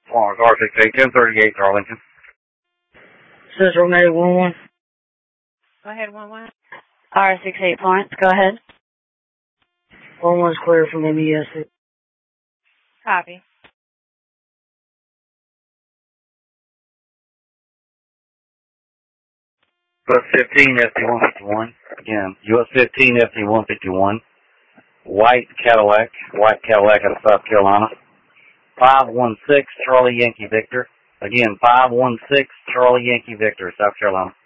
Florence R68, 1038, Arlington. Central May 11. Go ahead, 11. R68 Florence, go ahead. 11's clear from MES. Copy. US 15 FD151. Again, US 15 FD151. White Cadillac out of South Carolina. 516 Charlie Yankee Victor. Again, 516 Charlie Yankee Victor, South Carolina.